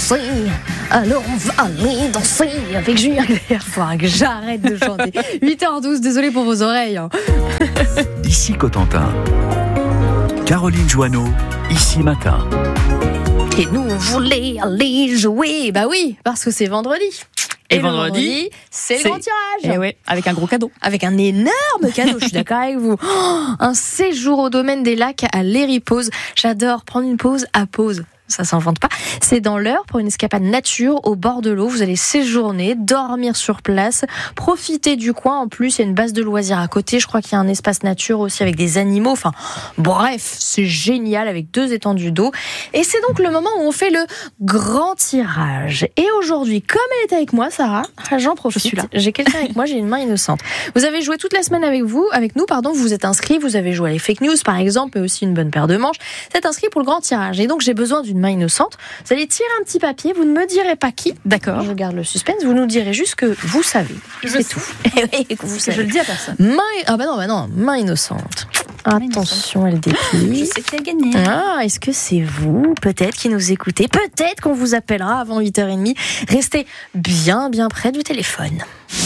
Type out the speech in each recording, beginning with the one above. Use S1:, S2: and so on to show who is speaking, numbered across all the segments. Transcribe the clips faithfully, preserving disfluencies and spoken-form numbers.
S1: danser. Alors on va aller danser avec Julien Clerc. Faudra que j'arrête de chanter. huit heures douze, désolé pour vos oreilles. Hein.
S2: Ici Cotentin. Caroline Joanneau, ici matin.
S1: Et nous, on voulait aller jouer. Bah oui, parce que c'est vendredi.
S3: Et,
S1: Et
S3: vendredi,
S1: vendredi, c'est, c'est le grand tirage.
S3: Et ouais, avec un gros cadeau.
S1: Avec un énorme cadeau, je suis d'accord avec vous. Oh, un séjour au domaine des lacs à l'Héripause. J'adore prendre une pause à pause. Ça s'invente pas. C'est dans l'heure pour une escapade nature au bord de l'eau. Vous allez séjourner, dormir sur place, profiter du coin. En plus, il y a une base de loisirs à côté. Je crois qu'il y a un espace nature aussi avec des animaux. Enfin, bref, c'est génial avec deux étendues d'eau. Et c'est donc le moment où on fait le grand tirage. Et aujourd'hui, comme elle est avec moi, Sarah, j'en profite.
S3: Je suis là.
S1: J'ai quelqu'un avec moi, j'ai une main innocente. Vous avez joué toute la semaine avec vous, avec nous, pardon. Vous vous êtes inscrit, vous avez joué à les fake news, par exemple, mais aussi une bonne paire de manches. Vous êtes inscrit pour le grand tirage. Et donc, j'ai besoin d'une main innocente. Vous allez tirer un petit papier, vous ne me direz pas qui.
S3: D'accord.
S1: Je garde le suspense. Vous nous direz juste que vous savez.
S3: Je
S1: c'est
S3: sais.
S1: tout. Oui, que vous savez.
S3: Je le dis à personne.
S1: Main... Ah bah non, bah non, main innocente. Attention, elle
S3: Je
S1: déplie.
S3: sais qui a gagné.
S1: Ah, est-ce que c'est vous, peut-être, qui nous écoutez? Peut-être qu'on vous appellera avant huit heures trente. Restez bien, bien près du téléphone.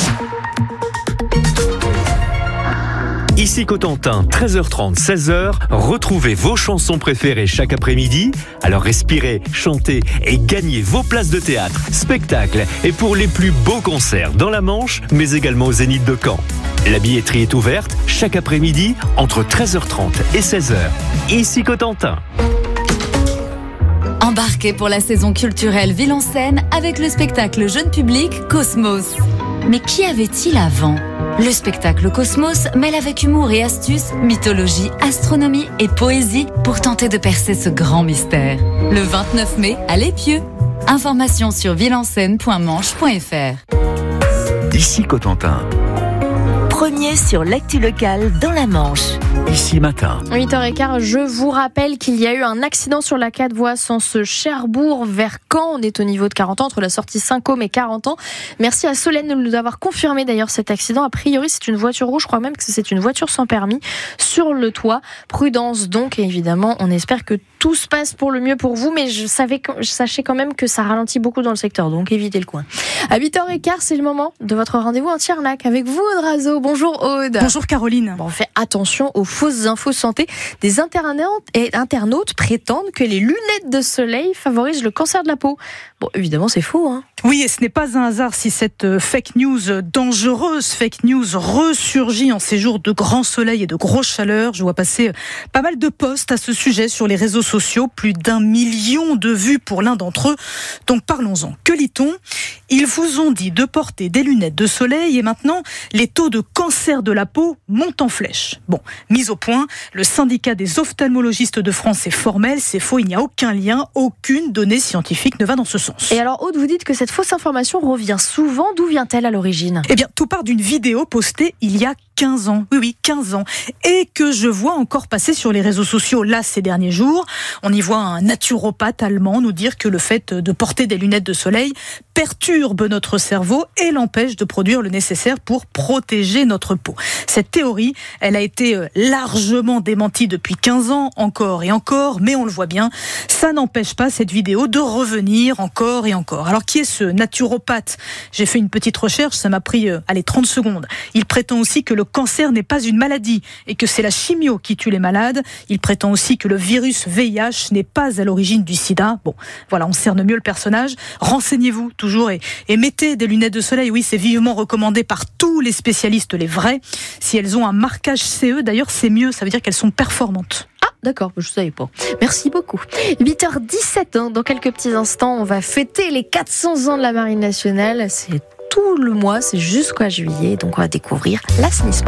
S2: Ici Cotentin, treize heures trente, seize heures, retrouvez vos chansons préférées chaque après-midi. Alors respirez, chantez et gagnez vos places de théâtre, spectacles et pour les plus beaux concerts dans la Manche, mais également au Zénith de Caen. La billetterie est ouverte chaque après-midi entre treize heures trente et seize heures. Ici Cotentin.
S4: Embarquez pour la saison culturelle Ville en Scène avec le spectacle jeune public Cosmos. Mais qu'y avait-il avant ? Le spectacle Cosmos mêle avec humour et astuce mythologie, astronomie et poésie pour tenter de percer ce grand mystère. Le vingt-neuf mai à l'Épieu. Informations sur villeenseine point manche point f r.
S2: Ici Cotentin.
S5: Premier sur l'actu locale dans la Manche.
S2: Ici matin.
S1: huit heures quinze, je vous rappelle qu'il y a eu un accident sur la quatre voies sens Cherbourg vers Caen. On est au niveau de quarante ans, entre la sortie Saint-Côme et quarante ans. Merci à Solène de nous avoir confirmé d'ailleurs cet accident. A priori, c'est une voiture rouge. Je crois même que c'est une voiture sans permis sur le toit. Prudence donc, et évidemment, on espère que tout se passe pour le mieux pour vous. Mais je savais, je sachais quand même que ça ralentit beaucoup dans le secteur, donc évitez le coin. À huit heures quinze, c'est le moment de votre rendez-vous en Tiernac avec vous, Aude Razo. Bonjour Aude.
S3: Bonjour Caroline.
S1: Bon, on fait attention aux fausses infos santé. Des internautes et internautes prétendent que les lunettes de soleil favorisent le cancer de la peau. Bon, évidemment, c'est faux, hein.
S3: Oui, et ce n'est pas un hasard si cette fake news dangereuse, fake news ressurgit en ces jours de grand soleil et de grosse chaleur. Je vois passer pas mal de posts à ce sujet sur les réseaux sociaux, plus d'un million de vues pour l'un d'entre eux. Donc parlons-en. Que lit-on ? Ils vous ont dit de porter des lunettes de soleil et maintenant, les taux de cancer de la peau montent en flèche. Bon, mise au point, le syndicat des ophtalmologistes de France est formel, c'est faux, il n'y a aucun lien, aucune donnée scientifique ne va dans ce sens.
S1: Et alors, Aude, vous dites que cette fausse information revient souvent. D'où vient-elle à l'origine ?
S3: Eh bien, tout part d'une vidéo postée il y a quinze ans. Oui, oui, quinze ans. Et que je vois encore passer sur les réseaux sociaux, là, ces derniers jours. On y voit un naturopathe allemand nous dire que le fait de porter des lunettes de soleil perturbe notre cerveau et l'empêche de produire le nécessaire pour protéger notre peau. Cette théorie, elle a été largement démentie depuis quinze ans, encore et encore, mais on le voit bien, ça n'empêche pas cette vidéo de revenir encore et encore. Alors, qui est ce naturopathe ? J'ai fait une petite recherche, ça m'a pris, euh, allez, trente secondes. Il prétend aussi que le cancer n'est pas une maladie et que c'est la chimio qui tue les malades. Il prétend aussi que le virus V I H n'est pas à l'origine du sida. Bon, voilà, on cerne mieux le personnage. Renseignez-vous toujours et, et mettez des lunettes de soleil. Oui, c'est vivement recommandé par tous les spécialistes, les vrais. Si elles ont un marquage C E, d'ailleurs, c'est mieux. Ça veut dire qu'elles sont performantes.
S1: Ah, d'accord, je ne savais pas. Merci beaucoup. huit heures dix-sept, hein, dans quelques petits instants, on va fêter les quatre cents ans de la Marine nationale. C'est tout le mois, c'est jusqu'à juillet, donc on va découvrir l'assainissement.